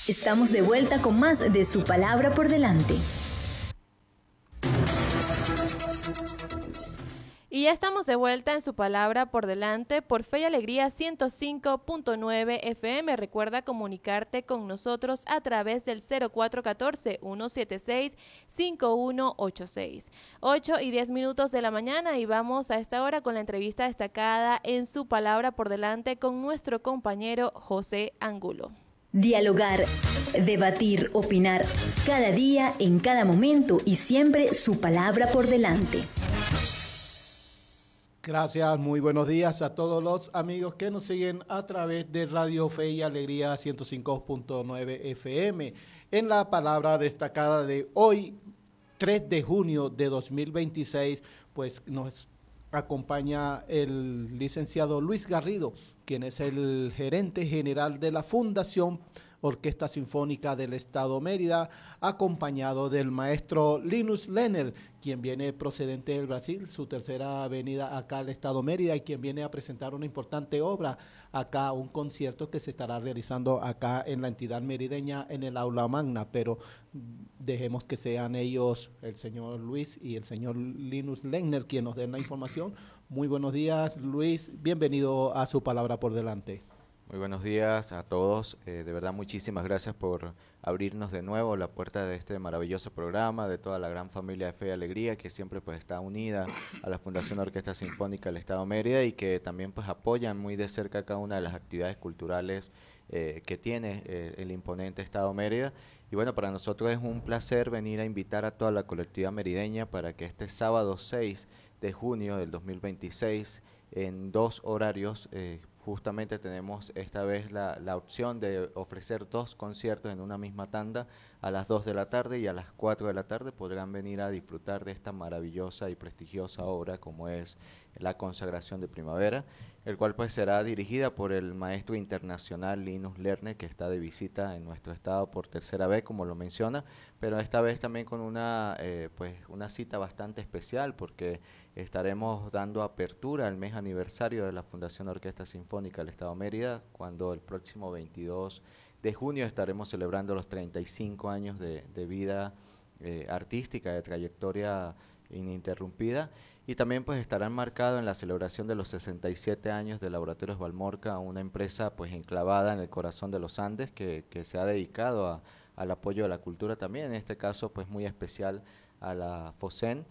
Estamos de vuelta con más de Su Palabra por Delante. Y ya estamos de vuelta en Su Palabra por Delante por Fe y Alegría 105.9 FM. Recuerda comunicarte con nosotros a través del 0414-176-5186. 8:10 de la mañana y vamos a esta hora con la entrevista destacada en Su Palabra por Delante con nuestro compañero José Angulo. Dialogar, debatir, opinar, cada día, en cada momento y siempre Su Palabra por Delante. Gracias, muy buenos días a todos los amigos que nos siguen a través de Radio Fe y Alegría 105.9 FM. En la palabra destacada de hoy, 3 de junio de 2026, pues nos acompaña el licenciado Luis Garrido, quien es el gerente general de la Fundación Orquesta Sinfónica del Estado Mérida, acompañado del maestro Linus Lerner, quien viene procedente del Brasil, su tercera venida acá al Estado Mérida y quien viene a presentar una importante obra acá, un concierto que se estará realizando acá en la entidad merideña en el Aula Magna, pero dejemos que sean ellos, el señor Luis y el señor Linus Lerner, quien nos den la información. Muy buenos días, Luis, bienvenido a Su Palabra por Delante. Muy buenos días a todos, de verdad muchísimas gracias por abrirnos de nuevo la puerta de este maravilloso programa, de toda la gran familia de Fe y Alegría que siempre pues está unida a la Fundación Orquesta Sinfónica del Estado Mérida y que también pues apoyan muy de cerca cada una de las actividades culturales que tiene el imponente Estado Mérida. Y bueno, para nosotros es un placer venir a invitar a toda la colectividad merideña para que este sábado 6 de junio del 2026 en 2 horarios justamente tenemos esta vez la opción de ofrecer 2 conciertos en una misma tanda a las 2 de la tarde y a las 4 de la tarde podrán venir a disfrutar de esta maravillosa y prestigiosa obra como es La Consagración de Primavera, el cual pues será dirigida por el maestro internacional Linus Lerner, que está de visita en nuestro estado por tercera vez, como lo menciona, pero esta vez también con una cita bastante especial porque estaremos dando apertura al mes aniversario de la Fundación Orquesta Sinfónica del Estado Mérida, cuando el próximo 22 de junio estaremos celebrando los 35 años de vida artística, de trayectoria ininterrumpida, y también pues estará enmarcado en la celebración de los 67 años de Laboratorios Valmorca, una empresa pues enclavada en el corazón de los Andes que se ha dedicado al apoyo de la cultura también, en este caso pues muy especial a la FOSEN,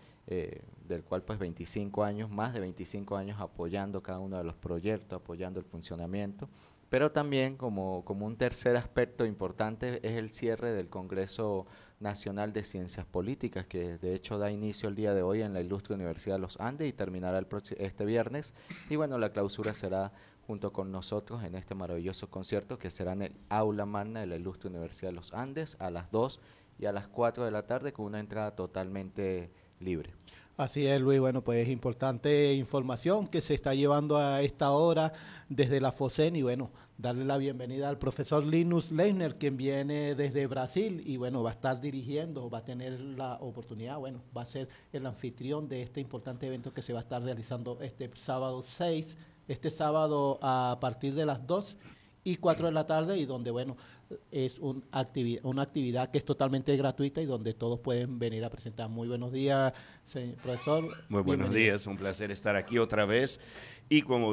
del cual pues 25 años, más de 25 años apoyando cada uno de los proyectos, apoyando el funcionamiento. Pero también como un tercer aspecto importante es el cierre del Congreso Nacional de Ciencias Políticas, que de hecho da inicio el día de hoy en la Ilustre Universidad de los Andes y terminará este viernes. Y bueno, la clausura será junto con nosotros en este maravilloso concierto que será en el Aula Magna de la Ilustre Universidad de los Andes a las 2 y a las 4 de la tarde con una entrada totalmente libre. Así es, Luis. Bueno, pues es importante información que se está llevando a esta hora desde la FOSEN y bueno, darle la bienvenida al profesor Linus Lerner, quien viene desde Brasil y bueno, va a estar dirigiendo, va a tener la oportunidad, bueno, va a ser el anfitrión de este importante evento que se va a estar realizando este sábado 6, este sábado a partir de las 2 y 4 de la tarde y donde bueno, es una actividad que es totalmente gratuita y donde todos pueden venir a presentar. Muy buenos días, profesor. Muy buenos días, un placer estar aquí otra vez. Y como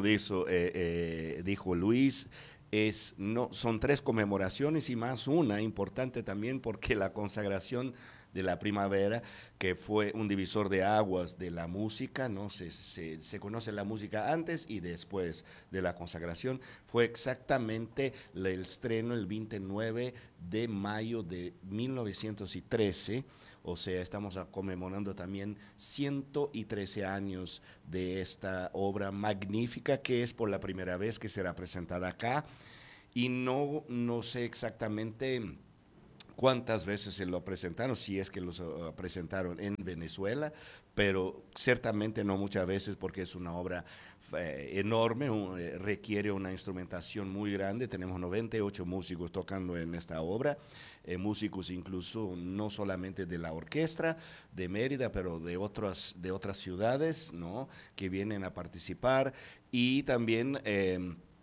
dijo Luis, son 3 conmemoraciones y más una importante también porque la consagración de la primavera, que fue un divisor de aguas de la música, ¿no? Se conoce la música antes y después de la consagración, fue exactamente el estreno el 29 de mayo de 1913, o sea, estamos conmemorando también 113 años de esta obra magnífica que es por la primera vez que será presentada acá, y no sé exactamente cuántas veces se lo presentaron, si es que los presentaron en Venezuela, pero ciertamente no muchas veces porque es una obra enorme, requiere una instrumentación muy grande. Tenemos 98 músicos tocando en esta obra, músicos incluso no solamente de la orquesta de Mérida, pero de otras ciudades, ¿no?, que vienen a participar, y también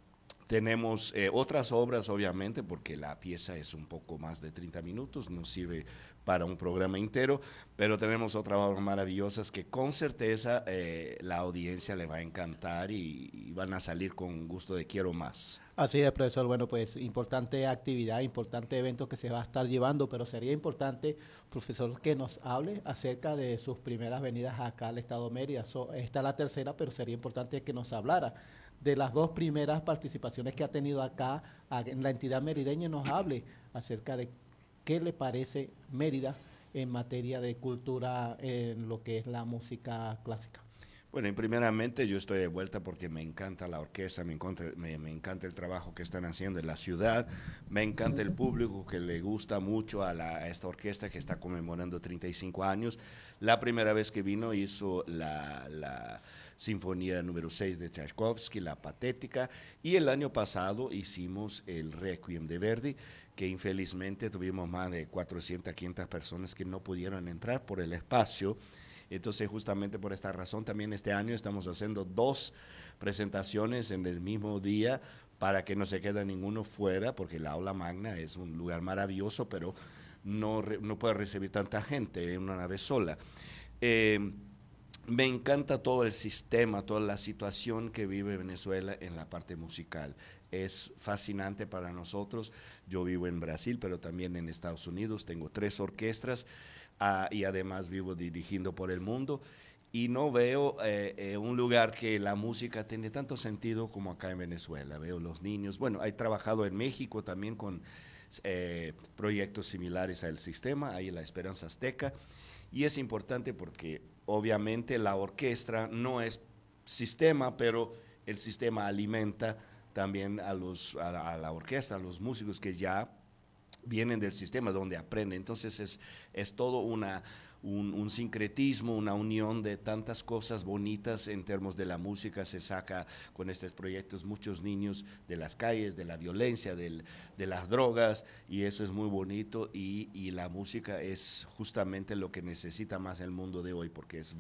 Tenemos otras obras, obviamente, porque la pieza es un poco más de 30 minutos, no sirve para un programa entero, pero tenemos otras obras maravillosas que con certeza la audiencia le va a encantar y van a salir con gusto de quiero más. Así es, profesor. Bueno, pues importante actividad, importante evento que se va a estar llevando, pero sería importante, profesor, que nos hable acerca de sus primeras venidas acá al estado de Mérida. Esta es la tercera, pero sería importante que nos hablara de las dos primeras participaciones que ha tenido acá en la entidad merideña, nos hable acerca de qué le parece Mérida en materia de cultura en lo que es la música clásica. Bueno, y primeramente yo estoy de vuelta porque me encanta la orquesta, me encanta el trabajo que están haciendo en la ciudad, me encanta el público que le gusta mucho a esta orquesta que está conmemorando 35 años. La primera vez que vino hizo la Sinfonía número 6 de Tchaikovsky, la Patética, y el año pasado hicimos el Requiem de Verdi, que infelizmente tuvimos más de 400, 500 personas que no pudieron entrar por el espacio. Entonces, justamente por esta razón, también este año estamos haciendo 2 presentaciones en el mismo día para que no se quede ninguno fuera, porque el aula magna es un lugar maravilloso, pero no puede recibir tanta gente en una vez sola. Me encanta todo el sistema, toda la situación que vive Venezuela en la parte musical. Es fascinante para nosotros. Yo vivo en Brasil, pero también en Estados Unidos. Tengo 3 orquestas. Y además vivo dirigiendo por el mundo y no veo un lugar que la música tiene tanto sentido como acá en Venezuela. Veo los niños, bueno, he trabajado en México también con proyectos similares al sistema, ahí la Esperanza Azteca, y es importante porque obviamente la orquesta no es sistema, pero el sistema alimenta también a la orquesta, a los músicos que ya vienen del sistema donde aprenden. Entonces es todo un sincretismo, una unión de tantas cosas bonitas en términos de la música. Se saca con estos proyectos muchos niños de las calles, de la violencia, de las drogas, y eso es muy bonito, y la música es justamente lo que necesita más el mundo de hoy, porque es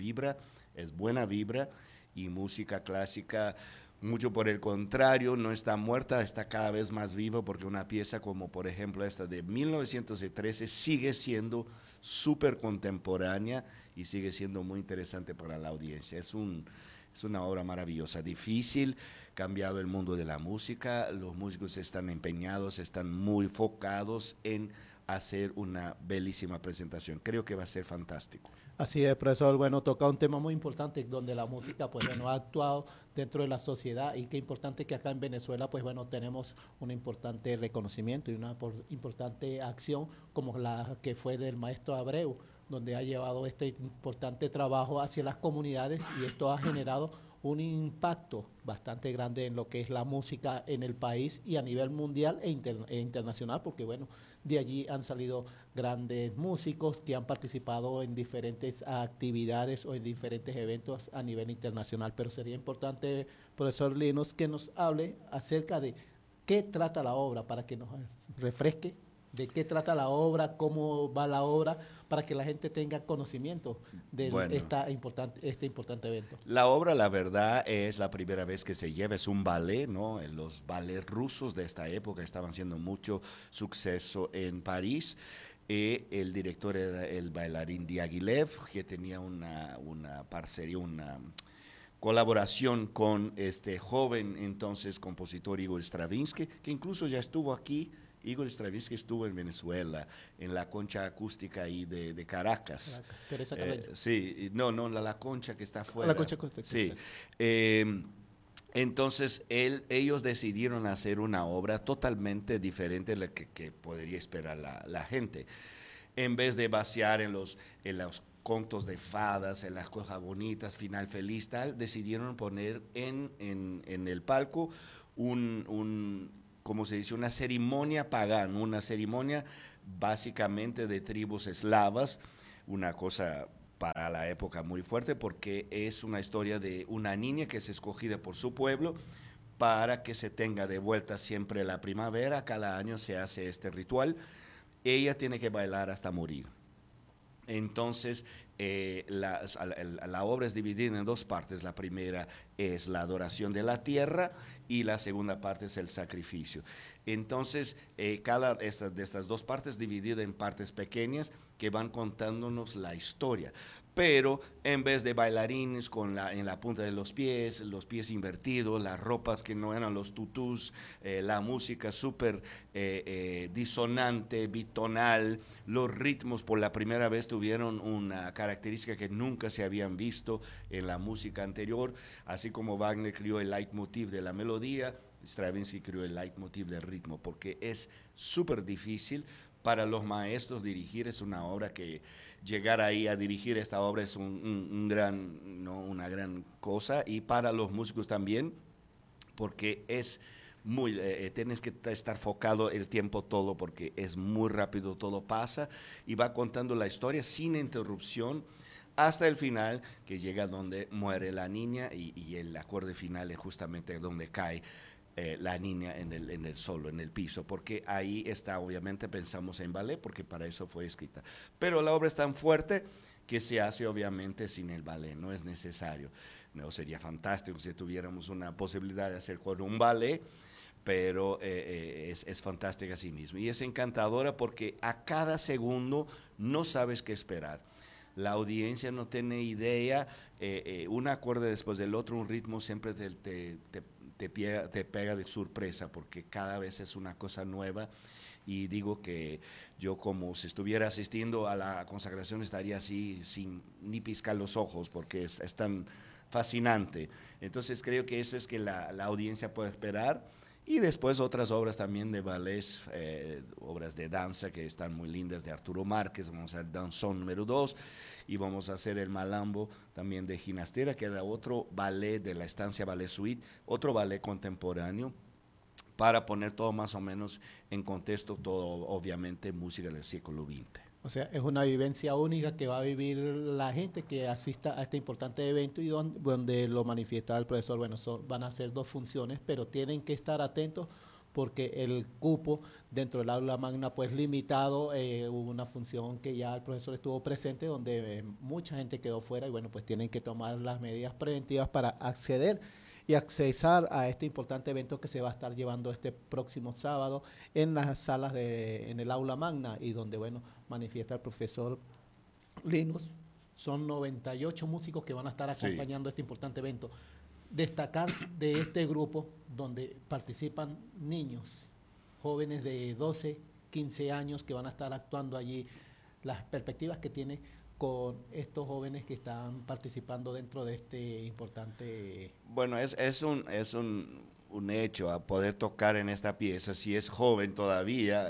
buena vibra, y música clásica. Mucho por el contrario, no está muerta, está cada vez más viva, porque una pieza como por ejemplo esta de 1913 sigue siendo súper contemporánea y sigue siendo muy interesante para la audiencia. Es una obra maravillosa, difícil, cambiado el mundo de la música, los músicos están empeñados, están muy focados en hacer una bellísima presentación. Creo que va a ser fantástico. Así es, profesor. Bueno, toca un tema muy importante donde la música, pues bueno, ha actuado dentro de la sociedad, y qué importante que acá en Venezuela, pues bueno, tenemos un importante reconocimiento y una importante acción como la que fue del maestro Abreu, donde ha llevado este importante trabajo hacia las comunidades, y esto ha generado un impacto bastante grande en lo que es la música en el país y a nivel mundial e internacional, porque bueno, de allí han salido grandes músicos que han participado en diferentes actividades o en diferentes eventos a nivel internacional. Pero sería importante, profesor Linus, que nos hable acerca de qué trata la obra, para que nos refresque de qué trata la obra, cómo va la obra, para que la gente tenga conocimiento de este importante evento. La obra, la verdad, es la primera vez que se lleva, es un ballet, ¿no? Los ballets rusos de esta época estaban haciendo mucho suceso en París. El director era el bailarín Diaghilev, que tenía una parcería, una colaboración con este joven entonces compositor Igor Stravinsky, que incluso ya estuvo aquí. Igor Stravinsky estuvo en Venezuela, en la concha acústica ahí de Caracas. Teresa Carreño. Sí, no, la concha que está afuera. La concha acústica. Sí. Entonces, ellos decidieron hacer una obra totalmente diferente de la que podría esperar la gente. En vez de vaciar en los contos de fadas, en las cosas bonitas, final feliz, tal, decidieron poner en el palco como se dice, una ceremonia pagana, una ceremonia básicamente de tribus eslavas, una cosa para la época muy fuerte, porque es una historia de una niña que es escogida por su pueblo para que se tenga de vuelta siempre la primavera. Cada año se hace este ritual. Ella tiene que bailar hasta morir. Entonces, la obra es dividida en dos partes. La primera es la adoración de la tierra y la segunda parte es el sacrificio. Entonces, cada de estas dos partes dividida en partes pequeñas que van contándonos la historia. Pero en vez de bailarines en la punta de los pies invertidos, las ropas que no eran los tutús, la música súper disonante, bitonal, los ritmos por la primera vez tuvieron una característica que nunca se habían visto en la música anterior, así como Wagner creó el leitmotiv de la melodía, Stravinsky creó el leitmotiv del ritmo, porque es súper difícil para los maestros dirigir. Es una obra que llegar ahí a dirigir esta obra es una gran cosa, y para los músicos también, porque es muy, tienes que estar focado el tiempo todo, porque es muy rápido, todo pasa, y va contando la historia sin interrupción, hasta el final, que llega donde muere la niña, y el acorde final es justamente donde cae la niña en el suelo, en el piso, porque ahí está, obviamente pensamos en ballet, porque para eso fue escrita. Pero la obra es tan fuerte que se hace obviamente sin el ballet, no es necesario. No, sería fantástico si tuviéramos una posibilidad de hacer con un ballet, pero es fantástica a sí mismo. Y es encantadora porque a cada segundo no sabes qué esperar. La audiencia no tiene idea, un acorde después del otro, un ritmo siempre te pega de sorpresa, porque cada vez es una cosa nueva. Y digo que yo, como si estuviera asistiendo a la consagración, estaría así sin ni piscar los ojos, porque es tan fascinante. Entonces creo que eso es que la audiencia puede esperar. Y después otras obras también de ballets, obras de danza que están muy lindas, de Arturo Márquez. Vamos a hacer Danzón número 2, y vamos a hacer el Malambo también de Ginastera, que era otro ballet de la Estancia Ballet Suite, otro ballet contemporáneo, para poner todo más o menos en contexto, todo obviamente música del siglo XX. O sea, es una vivencia única que va a vivir la gente que asista a este importante evento, y donde lo manifiesta el profesor. Bueno, van a ser 2 funciones, pero tienen que estar atentos, porque el cupo dentro del aula magna pues limitado. Hubo una función que ya el profesor estuvo presente, donde mucha gente quedó fuera, y bueno, pues tienen que tomar las medidas preventivas para acceder y accesar a este importante evento que se va a estar llevando este próximo sábado en las salas en el aula magna, y donde, bueno, manifiesta el profesor Linus. Son 98 músicos que van a estar acompañando este importante evento. Destacar de este grupo, donde participan niños, jóvenes de 12, 15 años, que van a estar actuando allí, las perspectivas que tiene con estos jóvenes que están participando dentro de este importante... Bueno, es un hecho a poder tocar en esta pieza. Si es joven todavía,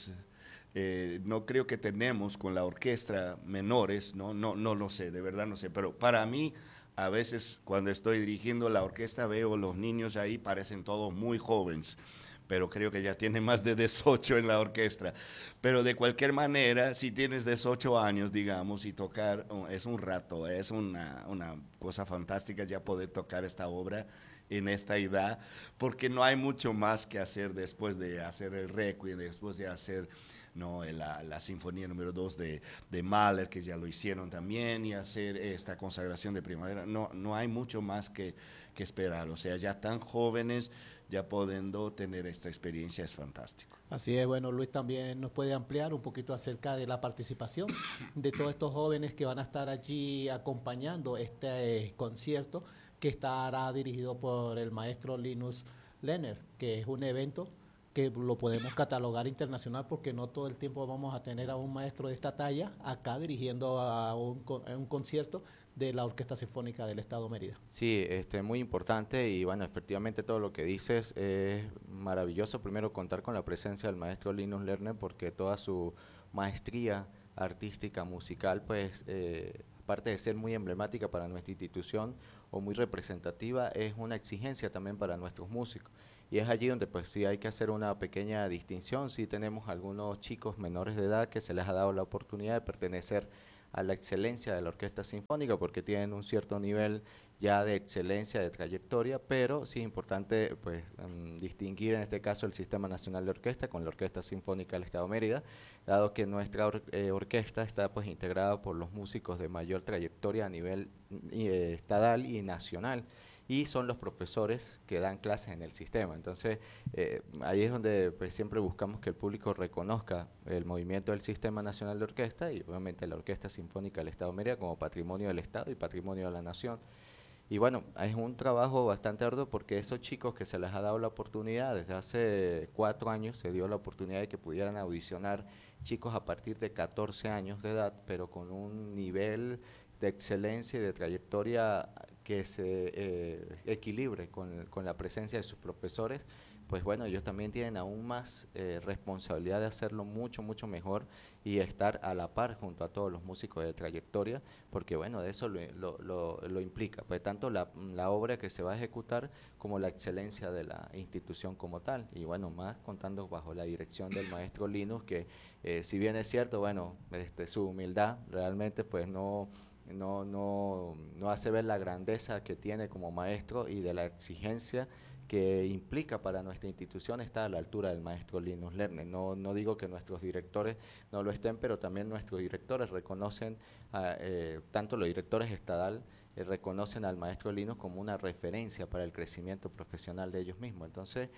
no creo que tenemos con la orquesta menores, no lo sé, de verdad no sé, pero para mí, a veces cuando estoy dirigiendo la orquesta, veo los niños ahí, parecen todos muy jóvenes, pero creo que ya tienen más de 18 en la orquesta. Pero de cualquier manera, si tienes 18 años, digamos, y tocar, es un rato, es una cosa fantástica ya poder tocar esta obra en esta edad, porque no hay mucho más que hacer después de hacer el Requiem, después de hacer la Sinfonía número 2 de Mahler, que ya lo hicieron también, y hacer esta consagración de primavera. No hay mucho más que esperar. O sea, ya tan jóvenes, ya pudiendo tener esta experiencia, es fantástico. Así es. Bueno, Luis también nos puede ampliar un poquito acerca de la participación de todos estos jóvenes que van a estar allí acompañando este concierto, que estará dirigido por el maestro Linus Lerner, que es un evento que lo podemos catalogar internacional, porque no todo el tiempo vamos a tener a un maestro de esta talla acá dirigiendo a un concierto de la Orquesta Sinfónica del Estado Mérida. Sí, muy importante, y bueno, efectivamente todo lo que dices es maravilloso. Primero, contar con la presencia del maestro Linus Lerner, porque toda su maestría artística, musical, pues aparte de ser muy emblemática para nuestra institución o muy representativa, es una exigencia también para nuestros músicos. Y es allí donde pues sí hay que hacer una pequeña distinción. Sí tenemos algunos chicos menores de edad que se les ha dado la oportunidad de pertenecer a la excelencia de la orquesta sinfónica, porque tienen un cierto nivel ya de excelencia, de trayectoria, pero sí es importante pues distinguir en este caso el Sistema Nacional de Orquesta con la Orquesta Sinfónica del Estado Mérida, dado que nuestra orquesta está pues integrada por los músicos de mayor trayectoria a nivel estatal y nacional, y son los profesores que dan clases en el sistema. Entonces, ahí es donde pues, siempre buscamos que el público reconozca el movimiento del Sistema Nacional de Orquesta y obviamente la Orquesta Sinfónica del Estado de Mérida como patrimonio del Estado y patrimonio de la Nación. Y bueno, es un trabajo bastante arduo porque esos chicos que se les ha dado la oportunidad, desde hace 4 años se dio la oportunidad de que pudieran audicionar chicos a partir de 14 años de edad, pero con un nivel de excelencia y de trayectoria que se equilibre con la presencia de sus profesores, pues bueno, ellos también tienen aún más responsabilidad de hacerlo mucho, mucho mejor y estar a la par junto a todos los músicos de trayectoria, porque bueno, de eso lo implica, pues tanto la obra que se va a ejecutar como la excelencia de la institución como tal, y bueno, más contando bajo la dirección del maestro Linus, que si bien es cierto, bueno, su humildad realmente pues no hace ver la grandeza que tiene como maestro y de la exigencia que implica para nuestra institución está a la altura del maestro Linus Lerner. No digo que nuestros directores no lo estén, pero también nuestros directores reconocen, tanto los directores estadal, reconocen al maestro Linus como una referencia para el crecimiento profesional de ellos mismos. Entonces,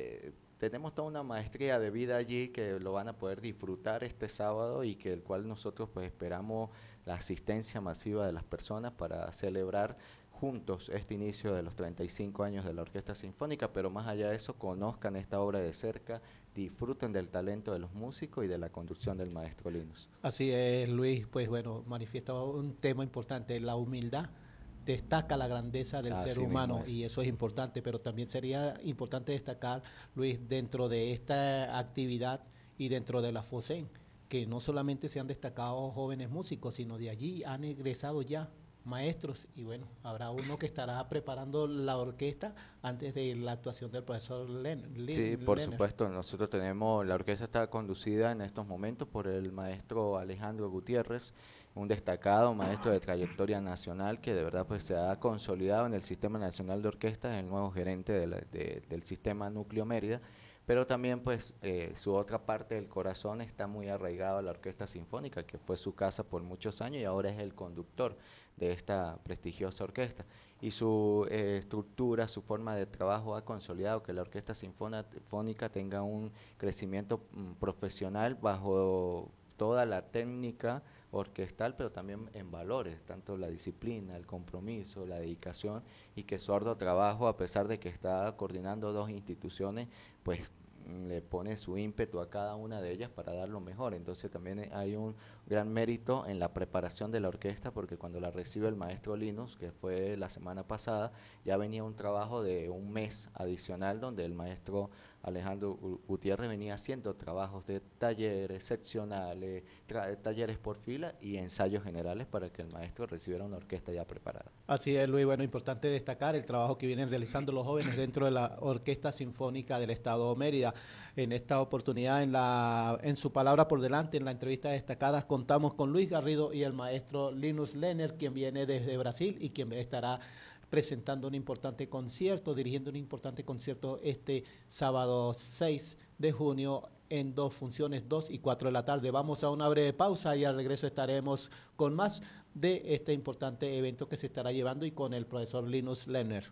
tenemos toda una maestría de vida allí que lo van a poder disfrutar este sábado y que el cual nosotros pues esperamos la asistencia masiva de las personas para celebrar juntos este inicio de los 35 años de la Orquesta Sinfónica, pero más allá de eso, conozcan esta obra de cerca, disfruten del talento de los músicos y de la conducción del maestro Linus. Así es, Luis, pues bueno, manifiesta un tema importante, la humildad destaca la grandeza del ser humano y eso es importante, pero también sería importante destacar, Luis, dentro de esta actividad y dentro de la FOSEN, que no solamente se han destacado jóvenes músicos, sino de allí han egresado ya maestros y bueno, habrá uno que estará preparando la orquesta antes de la actuación del profesor Sí, por supuesto, nosotros tenemos, la orquesta está conducida en estos momentos por el maestro Alejandro Gutiérrez, un destacado maestro de trayectoria nacional que de verdad pues se ha consolidado en el Sistema Nacional de Orquestas, el nuevo gerente del Sistema Núcleo Mérida, pero también pues su otra parte del corazón está muy arraigado a la Orquesta Sinfónica, que fue su casa por muchos años y ahora es el conductor de esta prestigiosa orquesta. Y su estructura, su forma de trabajo ha consolidado que la Orquesta Sinfónica tenga un crecimiento profesional bajo toda la técnica orquestal, pero también en valores, tanto la disciplina, el compromiso, la dedicación, y que su arduo trabajo, a pesar de que está coordinando 2 instituciones, pues le pone su ímpetu a cada una de ellas para dar lo mejor. Entonces también hay un gran mérito en la preparación de la orquesta, porque cuando la recibe el maestro Linus, que fue la semana pasada, ya venía un trabajo de un mes adicional donde el maestro Alejandro Gutiérrez venía haciendo trabajos de talleres seccionales, talleres por fila y ensayos generales para que el maestro recibiera una orquesta ya preparada. Así es, Luis. Bueno, importante destacar el trabajo que vienen realizando los jóvenes dentro de la Orquesta Sinfónica del Estado de Mérida. En esta oportunidad, en su palabra por delante, en la entrevista destacada, contamos con Luis Garrido y el maestro Linus Lerner, quien viene desde Brasil y quien estará presentando un importante concierto, dirigiendo un importante concierto este sábado 6 de junio en 2 funciones, 2 y 4 de la tarde. Vamos a una breve pausa y al regreso estaremos con más de este importante evento que se estará llevando y con el profesor Linus Lerner.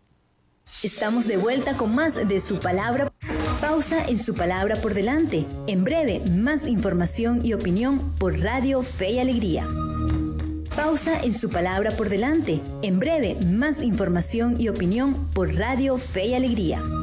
Estamos de vuelta con más de Su Palabra. Pausa en Su Palabra por delante. En breve, más información y opinión por Radio Fe y Alegría. Pausa en Su Palabra por delante. En breve, más información y opinión por Radio Fe y Alegría.